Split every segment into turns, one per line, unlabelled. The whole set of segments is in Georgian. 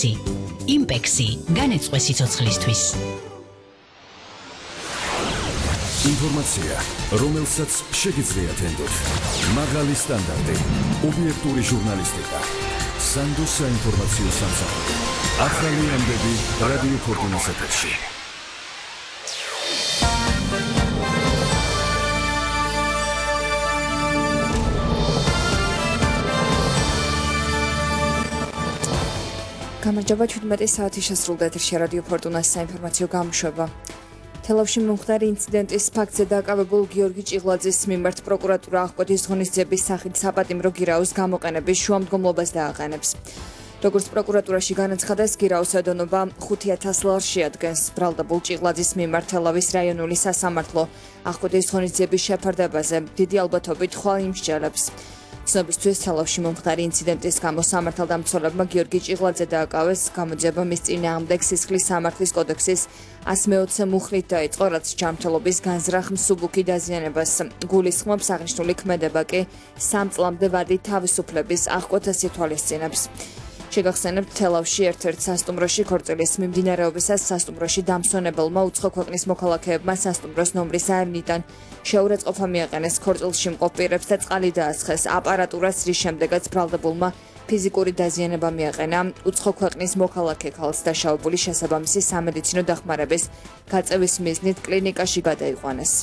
იმპექსი განეწყვე სიცოცხლისთვის.
ინფორმაცია, რომელსაც შეგიძლიათ ენდოთ. მაღალი სტანდარტი, ობიექტური ჟურნალისტიკა. სანდოს საინფორმაციო სამსახური. ახალი ამბები რადიო ფორტუნას ეთერში.
გამარჯობა 17 საათი შესრულდა ეთერში რადიო ფორტუნას საინფორმაციო გამოშვება. თელავში მომხდარი ინციდენტის ფაქტზე დაკავებულ გიორგი ჭიღლაძის მიმართ პროკურატურა აღკვეთის ღონისძიების სახით საპატიმრო გირაოს გამოყენების შუამდგომლობას დააყენებს. როგორც პროკურატურაში განაცხადეს, გირაოს ოდენობა 5000 ლარს შეადგენს. ბრალდებულ ჭიღლაძის მიმართ თელავის რაიონული სასამართლო აღკვეთის ღონისძიების შეფარდებაზე დიდი ალბათობით ხვალ იმსჯელებს. ცნობისთვის თელავში მომხდარი ინციდენტის გამო სამართალდამცველებმა გიორგი ჭიღლაძე დააკავეს გამოძიება მის წინააღმდეგ სისხლის სამართლის კოდექსის 120 მუხლით დაიწყო, რაც ჯანმრთელობის განზრახ მსუბუქი დაზიანებას გულისხმობს. აღნიშნული ქმედება კი 3 წლამდე ვადით თავისუფლების აღკვეთას ითვალისწინებს. შეგახსენებთ, თელავში ერთ-ერთ სასტუმროში ქორწილის მიმდინარეობისას სასტუმროში დამსვენებელმა უცხო ქვეყნის მოქალაქეებმა სასტუმროს ნომრის აივნიდან შეურაცხყოფა მიაყენეს ქორწილში მყოფ პირებს და წყალი დაასხეს აპარატურას, რის შემდეგაც ბრალდებულმა ფიზიკური დაზიანება მიაყენა უცხო ქვეყნის მოქალაქე ქალს დაშავებული შესაბამისი სამედიცინო დახმარების გაწევის მიზნით კლინიკაში გადაიყვანეს.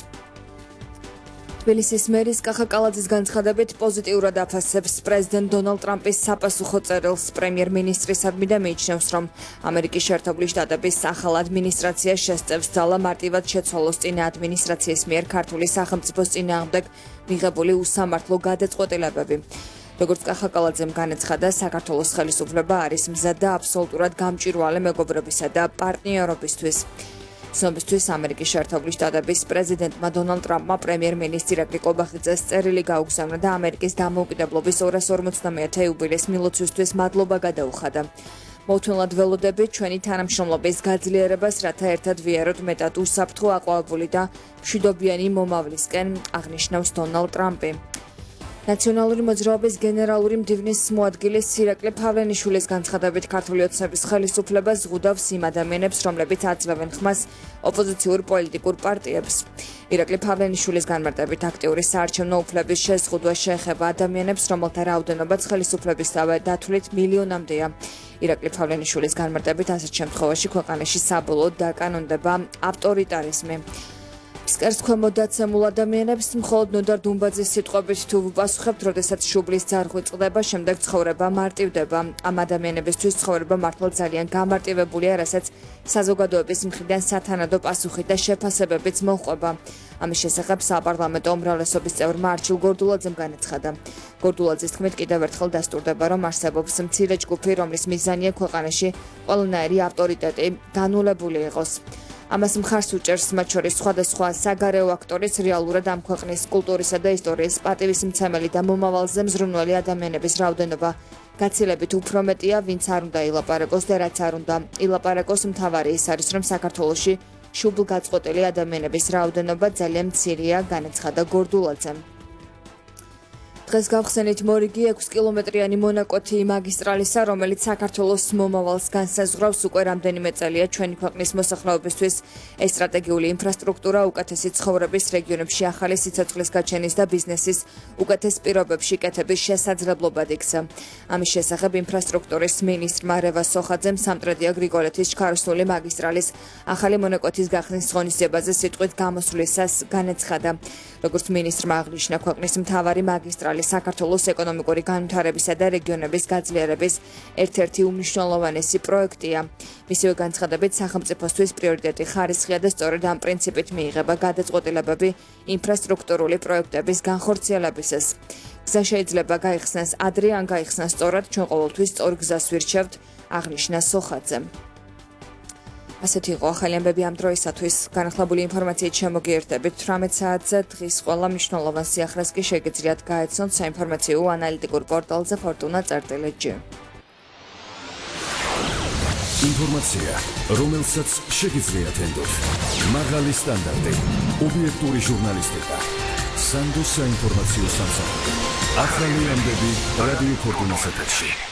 თბილისის მერის კახა კალაძის განცხადებით პოზიტიურად აფასებს პრეზიდენტ დონალდ ტრამპის საპასუხო წერილს პრემიერ-მინისტრისადმი და მიიჩნევს, რომ ამერიკის შეერთებული შტატების ახალ ადმინისტრაციას შესწევს ძალა მარტივად შეცვალოს წინა ადმინისტრაციის მიერ ქართული სახელმწიფოს წინააღმდეგ მიღებული უსამართლო გადაწყვეტილებები. როგორც კახა კალაძემ განაცხადა, საქართველოს ხელისუფლება არის მზად და აბსოლუტურად გამჭვირვალე მეგობრობისა და პარტნიორობისთვის. ცნობისთვის ამერიკის შეერთებული შტატების პრეზიდენტმა დონალდ ტრამპმა პრემიერ-მინისტრი ირაკლი კობახიძეს წერილი გაუგზავნა და ამერიკის დამოუკიდებლობის 250 იუბილეის მილოცვისთვის მადლობა გადაუხადა. მოუთმენლად ველოდებით ჩვენი თანამშრომლობის გაძლიერებას, რათა ერთად ვიაროთ მეტად უსაფრთხო, აყვავებული და მშვიდობიანი მომავლისკენ, აღნიშნავს დონალდ ტრამპი. ნაციონალური მოძრაობის გენერალური მდივნის მოადგილის ირაკლი ფავლენიშვილის განცხადებით, ქართული ოცნების ხელისუფლება ზღუდავს იმ ადამიანებს, რომლებიც აძლევენ ხმას ოპოზიციურ პოლიტიკურ პარტიებს. ირაკლი ფავლენიშვილის განმარტებით, აქტიური საარჩევნო უფლების შეზღუდვა შეეხება ადამიანებს, რომელთა რაოდენობაც ხელისუფლებისთვე დათვლით მილიონამდეა. ირაკლი ფავლენიშვილის განმარტებით, ასეთ შემთხვევაში ქვეყანაში საბოლოოდ დაკანონდება ავტორიტარიზმი. ფსკერს ქვემოთ დაცემულ ადამიანებს მხოლოდ ნოდარ დუმბაძის სიტყვებით თუ ვუპასუხებთ, როდესაც შუბლის ძარღვი წყდება, შემდეგ ცხოვრება მარტივდება. ამ ადამიანებისთვის ცხოვრება მართლაც ძალიან გამარტივებულია, რასაც საზოგადოების მხრიდან სათანადო პასუხი და შეფასებებიც მოჰყვება. ამის შესახებ საპარლამენტო უმრავლესობის წევრმა არჩილ გორდულაძემ განაცხადა. გორდულაძის თქმით, კიდევ ერთხელ დასტურდება, რომ არსებობს მცირე ჯგუფი, რომლის მიზანია ქვეყანაში ყველანაირი ავტორიტეტი განულებული იყოს. ამას მხარს უჭერს მათ შორის სხვადასხვა საგარეო აქტორის, რეალურად ამ ქვეყნის კულტურისა და ისტორიის პატივისმცემელი და მომავალზე მზრუნველი ადამიანების რაოდენობა გაცილებით უფრო მეტია, ვინც არ უნდა ილაპარაკოს და რაც არ უნდა ილაპარაკოს. მთავარი ის არის, რომ საქართველოში შუბლგაწყვეტილი ადამიანების რაოდენობა ძალიან მცირეა, განაცხადა გორდულაძემ. დღეს გავხსენით მორიგი 6 კილომეტრიანი მონაკვეთი მაგისტრალისა, რომელიც საქართველოს მომავალს განსაზღვრავს. უკვე რამდენიმე წელია ჩვენი ქვეყნის მოსახლეობისთვის ეს სტრატეგიული ინფრასტრუქტურა უკეთესი ცხოვრების, რეგიონებში ახალი სიცოცხლის გაჩენის და ბიზნესის უკეთეს პირობებში კეთების შესაძლებლობად იქცა. ამის შესახებ ინფრასტრუქტურის მინისტრმა რევას სოხაძემ სამტრედია გრიგოლეთის ჩქაროსნული მაგისტრალის ახალი მონაკვეთის გახსნის ღონისძიებაზე სიტყვით გამოსვლისას განაცხადა. როგორც მინისტრმა აღნიშნა, ქვეყნის მთავარი მაგისტრალი საქართველოს ეკონომიკური განვითარებისა და რეგიონების გაძლიერების ერთ-ერთი უმნიშვნელოვანესი პროექტია. მისივე განცხადებით, სახელმწიფოსთვის პრიორიტეტი ხარისხია და სწორედ ამ პრინციპით მიიღება გადაწყვეტილებები ინფრასტრუქტურული პროექტების განხორციელებისას. გზა შეიძლება გაიხსნას ადრე ან გაიხსნას სწორად, ჩვენ ყოველთვის სწორ გზას ვირჩევთ, აღნიშნა სოხაძემ. ასეთი იყო ახალი ამბები ამ დროისათვის. განახლებული ინფორმაციით შემოგიერთებით 18 საათზე. დღის ყველა მნიშვნელოვან სიახლეს კი შეგიძლიათ გაეცნოთ საინფორმაციო ანალიტიკურ პორტალზე fortuna.gr.
ინფორმაცია, რომელსაც შეგიძლიათ ენდოთ. მაღალი სტანდარტი, ობიექტური ჟურნალისტიკა. სანდოს საინფორმაციო სამსახური. ახალი ამბები რადიო ფორტუნას ეთერში.